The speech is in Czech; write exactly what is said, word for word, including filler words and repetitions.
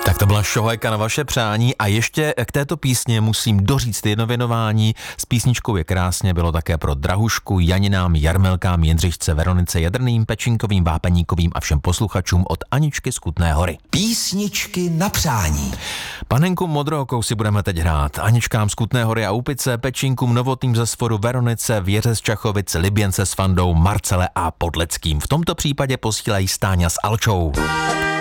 Tak to byla šohajka na vaše přání a ještě k této písně musím doříct jedno věnování. S písničkou Je krásně bylo také pro Drahušku, Janinám, Jarmelkám, Jindřišce, Veronice Jadrným, Pečinkovým, Vápeníkovým a všem posluchačům od Aničky z Kutné Hory. Písničky na přání. Panenku Modrookou si budeme teď hrát. Aničkám z Kutné Hory a Úpice, Pečinkům Novotným ze Sforu, Veronice, Věře z Čachovic, Liběnce s Fandou, Marcele a Podleckým. V tomto případě posílají Stáňa s Alčou.